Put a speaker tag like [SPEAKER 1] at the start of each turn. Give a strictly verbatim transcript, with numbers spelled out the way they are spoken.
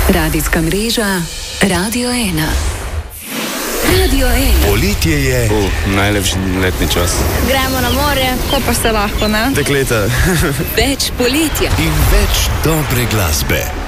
[SPEAKER 1] Radijska mreža Radio ena. Radio ena.
[SPEAKER 2] Poletje je
[SPEAKER 3] uh, najlepši letni čas.
[SPEAKER 4] Gremo na morje, ko pa se lahko, ne?
[SPEAKER 3] Dekleta.
[SPEAKER 1] Več poletja
[SPEAKER 2] in več dobre glasbe.